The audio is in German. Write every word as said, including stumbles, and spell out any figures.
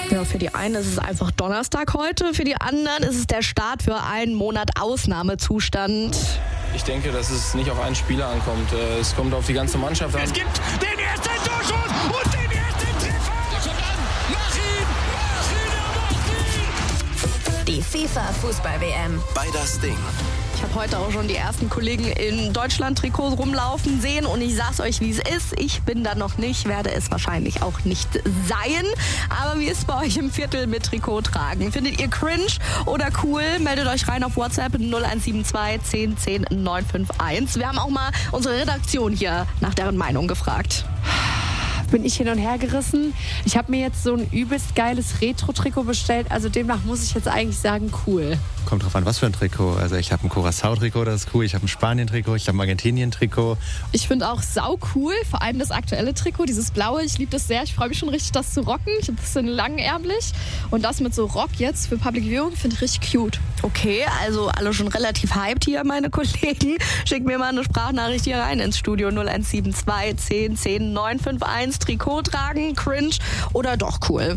Ja, für die einen ist es einfach Donnerstag heute, für die anderen ist es der Start für einen Monat Ausnahmezustand. Ich denke, dass es nicht auf einen Spieler ankommt. Es kommt auf die ganze Mannschaft an. Es gibt den ersten Torschuss und den ersten Treffer. Der kommt an. Mach ihn! Mach ihn! Mach ihn! Die FIFA-Fußball-W M. Bei das Ding. Ich habe heute auch schon die ersten Kollegen in Deutschland-Trikots rumlaufen sehen und ich sag's euch, wie es ist. Ich bin da noch nicht, werde es wahrscheinlich auch nicht sein. Aber wie ist es bei euch im Viertel mit Trikot tragen? Findet ihr cringe oder cool? Meldet euch rein auf WhatsApp null eins sieben zwei zehn zehn neun fünf eins. Wir haben auch mal unsere Redaktion hier nach deren Meinung gefragt. Bin ich hin und her gerissen. Ich habe mir jetzt so ein übelst geiles Retro-Trikot bestellt. Also demnach muss ich jetzt eigentlich sagen, cool. Kommt drauf an, was für ein Trikot. Also ich habe ein Curaçao-Trikot, das ist cool. Ich habe ein Spanien-Trikot, ich habe ein Argentinien-Trikot. Ich finde auch sau cool, vor allem das aktuelle Trikot, dieses blaue. Ich liebe das sehr. Ich freue mich schon richtig, das zu rocken. Ich habe das bisschen langärmlich. Und das mit so Rock jetzt für Public Viewing finde ich richtig cute. Okay, also alle schon relativ hyped hier, meine Kollegen. Schickt mir mal eine Sprachnachricht hier rein ins Studio null eins sieben zwei zehn zehn neun fünf eins. Trikot tragen, cringe oder doch cool?